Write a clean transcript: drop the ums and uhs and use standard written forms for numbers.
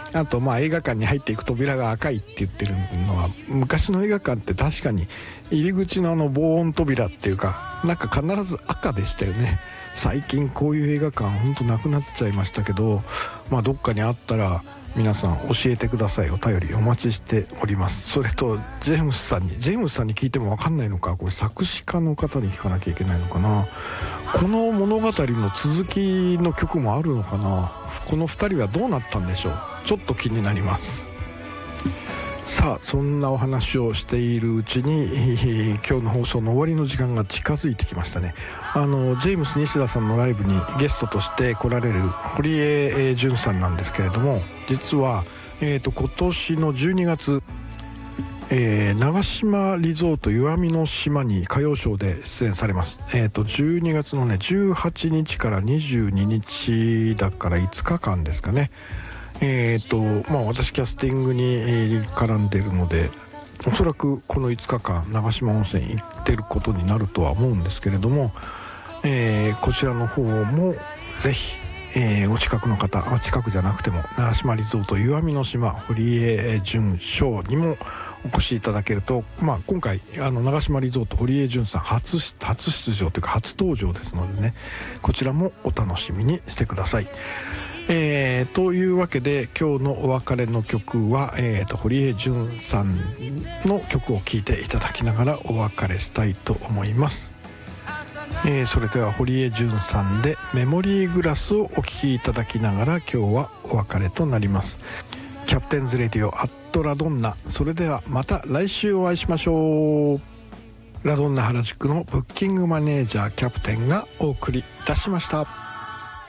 あと映画館に入っていく扉が赤いって言ってるのは、昔の映画館って確かに入り口の防音扉っていうかなんか必ず赤でしたよね。最近こういう映画館ほんとなくなっちゃいましたけど、どっかにあったら皆さん教えてください。お便りお待ちしております。それとジェームスさんに聞いても分かんないのか、これ作詞家の方に聞かなきゃいけないのかな。この物語の続きの曲もあるのかな。この2人はどうなったんでしょう。ちょっと気になります。さあそんなお話をしているうちに今日の放送の終わりの時間が近づいてきましたね。ジェームス西田さんのライブにゲストとして来られる堀江潤さんなんですけれども、実は、今年の12月、長島リゾート石見の島に歌謡ショーで出演されます。12月のね18日から22日だから5日間ですかね。私キャスティングに絡んでいるので、おそらくこの5日間長島温泉行ってることになるとは思うんですけれども、こちらの方もぜひ、お近くの方、近くじゃなくても長島リゾート石見の島堀江潤ショーにもお越しいただけると、今回長島リゾート堀江潤さん初出場というか初登場ですのでね、こちらもお楽しみにしてください。というわけで今日のお別れの曲は、堀江潤さんの曲を聴いていただきながらお別れしたいと思います。それでは堀江潤さんでメモリーグラスをお聴きいただきながら今日はお別れとなります。キャプテンズレディオアットラドンナ。それではまた来週お会いしましょう。ラドンナ原宿のブッキングマネージャーキャプテンがお送りいたしました。